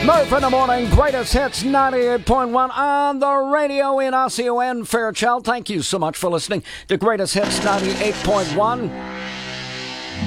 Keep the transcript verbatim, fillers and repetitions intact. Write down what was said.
Murph in the morning, greatest hits ninety-eight point one on the radio in R C O N Fairchild. Thank you so much for listening to Greatest Hits ninety-eight point one.